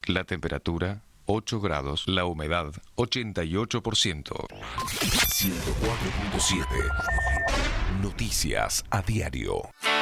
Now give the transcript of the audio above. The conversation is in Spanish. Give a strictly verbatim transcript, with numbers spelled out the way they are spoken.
La temperatura, ocho grados. La humedad, ochenta y ocho por ciento. ciento cuatro punto siete. Noticias a diario.